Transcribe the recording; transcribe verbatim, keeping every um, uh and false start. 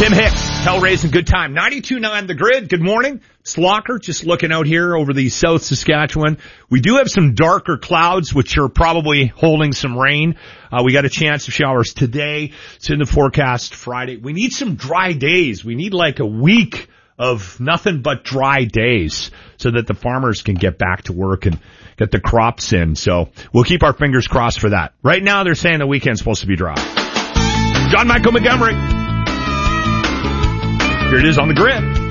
Tim Hicks, Hell-Raising Good Time. ninety-two point nine The Grid. Good morning. It's Locker, just looking out here over the South Saskatchewan. We do have some darker clouds, which are probably holding some rain. Uh, we got a chance of showers today. It's in the forecast Friday. We need some dry days. We need like a week of nothing but dry days so that the farmers can get back to work and get the crops in. So we'll keep our fingers crossed for that. Right now, they're saying the weekend's supposed to be dry. John Michael Montgomery. Here it is on The Grid.